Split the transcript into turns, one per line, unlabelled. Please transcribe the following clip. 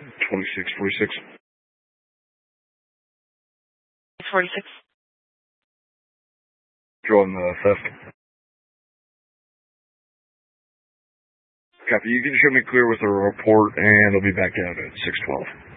2646.
46.
Drawing the theft. Copy. You can show me clear with a report, and I'll be back out at 612.